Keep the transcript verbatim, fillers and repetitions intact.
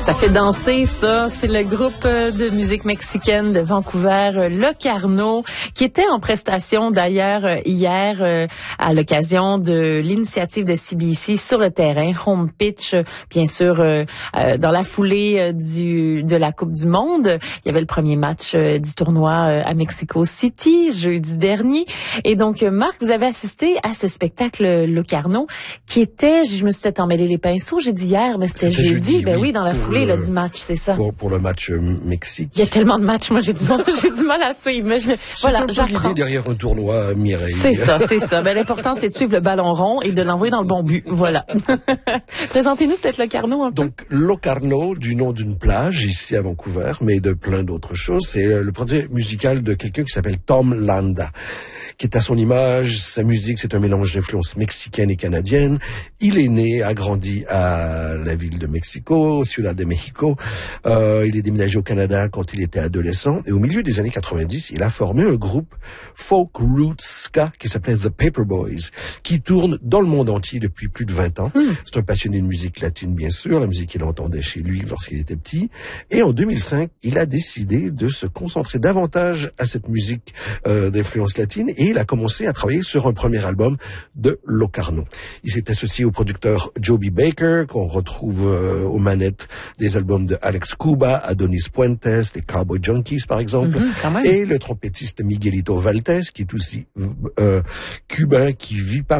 Ça fait danser, ça. C'est le groupe de musique mexicaine de Vancouver, Locarno, qui était en prestation d'ailleurs hier à l'occasion de l'initiative de C B C sur le terrain, Home Pitch, bien sûr, dans la foulée du de la Coupe du Monde. Il y avait le premier match du tournoi à Mexico City, jeudi dernier. Et donc, Marc, vous avez assisté à ce spectacle Locarno qui était, je me suis peut-être emmêlé les pinceaux, j'ai dit hier, mais c'était, c'était jeudi. jeudi. Ben oui, oui dans la foulée le, là, du match, c'est ça. Pour, pour le match euh, Mexique. Il y a tellement de matchs, moi j'ai du mal, j'ai du mal à suivre. Mais je, c'est voilà, un peu l'idée derrière un tournoi, Mireille. C'est ça, c'est ça. Ben, l'important, c'est de suivre le ballon rond et de l'envoyer dans le bon but. Voilà. Présentez-nous peut-être Locarno un peu. Donc, Locarno, du nom d'une plage ici à Vancouver, mais de plein d'autres choses. C'est le projet musical de quelqu'un qui s'appelle Tom Landa, qui est à son image. Sa musique, c'est un mélange d'influences mexicaines et canadiennes. Il est né, a grandi à la ville de Mexico, Ciudad de México. Euh, il est déménagé au Canada quand il était adolescent. Et au milieu des années quatre-vingt-dix, il a formé un groupe folk roots ska qui s'appelait The Paperboys, qui tourne dans le monde entier depuis plus de vingt ans. Mm. C'est un passionné de musique latine, bien sûr, la musique qu'il entendait chez lui lorsqu'il était petit. Et en deux mille cinq, il a décidé de se concentrer davantage à cette musique euh, d'influence latine et il a commencé à travailler sur un premier album de Locarno. Il s'est associé au producteur Joby Baker, qu'on retrouve euh, aux manettes des albums de Alex Cuba, Adonis Puentes, les Cowboy Junkies par exemple, mm-hmm, et le trompettiste Miguelito Valtés, qui est aussi euh, cubain, qui vit pas